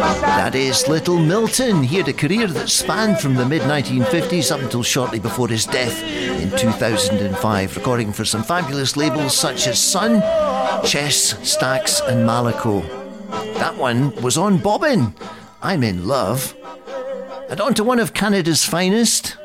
That is Little Milton. He had a career that spanned from the mid-1950s up until shortly before his death in 2005, recording for some fabulous labels such as Sun, Chess, Stax and Malaco. That one was on Bobbin, I'm in Love. And on to one of Canada's finest,